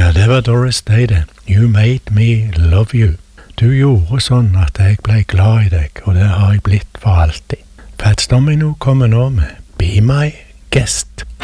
Ja, det var Doris Day det. You made me love you. Du gjorde sånn at jeg ble glad i deg, og det har jeg blitt for alltid. Fats Domino kommer nå med Be My Guest.